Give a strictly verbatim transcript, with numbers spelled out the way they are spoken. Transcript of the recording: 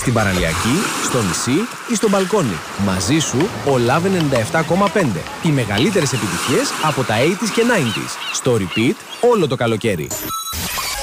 Στην παραλιακή, στο νησί ή στο μπαλκόνι. Μαζί σου ο Love ενενήντα επτά κόμμα πέντε. Οι μεγαλύτερες επιτυχίες από τα ογδόντα και ενενήντα. Στο repeat όλο το καλοκαίρι.